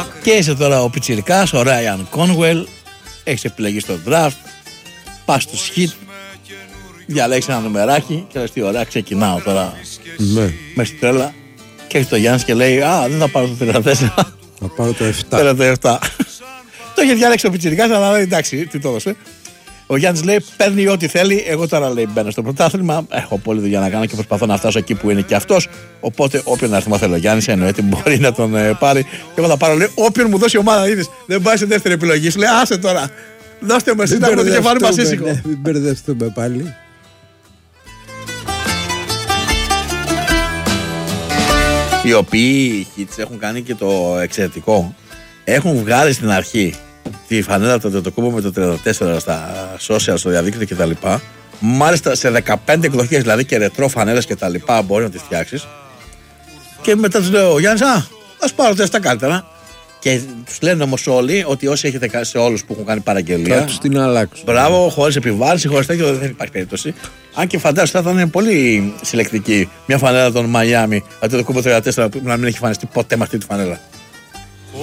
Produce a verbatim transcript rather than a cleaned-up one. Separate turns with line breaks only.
Και είσαι τώρα ο πιτσιρικάς, ο Ράιαν Κόνουελ, έχεις επιλεγεί στο draft, πας στο σχιτ, διαλέξεις ένα νουμεράκι και λες τι ωραία, ξεκινάω τώρα
ναι.
μες στην τρέλα και έχεις το Γιάννης και λέει α, δεν θα πάρω το τριάντα τέσσερα,
θα πάρω το επτά.
το επτά. Το είχε διαλέξει ο πιτσιρικάς, αλλά λέει εντάξει, τι το έδωσε. Ο Γιάννης λέει παίρνει ό,τι θέλει. Εγώ τώρα λέει μπαίνω στο πρωτάθλημα. Έχω πολλή δουλειά να κάνω και προσπαθώ να φτάσω εκεί που είναι και αυτός. Οπότε όποιον αριθμό θέλει ο Γιάννης εννοείται μπορεί να τον ε, πάρει. Και εγώ θα πάρω λέει όποιον μου δώσει ομάδα. Είδες, δεν πάει σε δεύτερη επιλογή. Σου λέει άσε τώρα. Δώστε μου εσύ να έχω το κεφάλι μας ήσυχο.
Ναι, μην μπερδευτούμε πάλι.
Οι οποίοι οι Hits έχουν κάνει και το εξαιρετικό. Έχουν βγάλει στην αρχή τη φανέλα το Τετοκούμπο με το τριάντα τέσσερα στα social, στο διαδίκτυο κτλ. Μάλιστα σε δεκαπέντε εκδοχές, δηλαδή και ρετρό φανέλες κτλ. Μπορεί να τις φτιάξεις. Και μετά τους λέω: Γιάννη, α ας πάρω τέσσερα καλύτερα. Και τους λένε όμως όλοι ότι όσοι έχετε κάνει σε όλους που έχουν κάνει παραγγελία.
Θα τους την αλλάξουν.
Μπράβο, χωρίς επιβάρυνση, χωρίς τέτοιο δεν υπάρχει περίπτωση. Αν και φαντάζομαι θα ήταν πολύ συλλεκτική μια φανέλα των Μαϊάμι, από το Τετοκούμπο τριάντα τέσσερα που να μην έχει εμφανιστεί ποτέ με αυτή τη φανέλα.